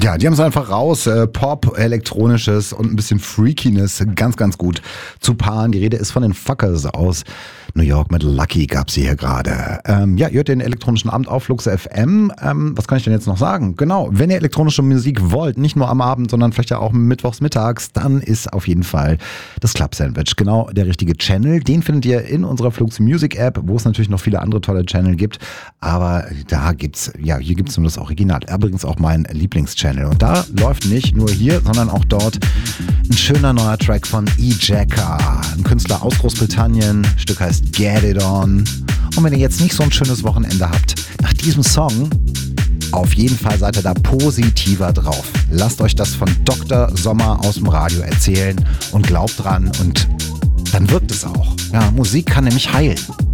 Ja, die haben es einfach raus. Pop, Elektronisches und ein bisschen Freakiness ganz, ganz gut zu paaren. Die Rede ist von den Fuckers aus New York mit Lucky gab sie hier gerade. Ja, ihr hört den elektronischen Abend auf Flux FM. Was kann ich denn jetzt noch sagen? Genau, wenn ihr elektronische Musik wollt, nicht nur am Abend, sondern vielleicht ja auch mittwochs mittags, dann ist auf jeden Fall das Club Sandwich genau der richtige Channel. Den findet ihr in unserer Flux Music App, wo es natürlich noch viele andere tolle Channel gibt. Aber da gibt's, ja, hier gibt's nur das Original. Übrigens auch mein Lieblingschannel. Und da läuft nicht nur hier, sondern auch dort ein schöner neuer Track von E-Jacka, ein Künstler aus Großbritannien. Stück heißt Get It On. Und wenn ihr jetzt nicht so ein schönes Wochenende habt, nach diesem Song, auf jeden Fall seid ihr da positiver drauf. Lasst euch das von Dr. Sommer aus dem Radio erzählen und glaubt dran und dann wirkt es auch. Ja, Musik kann nämlich heilen.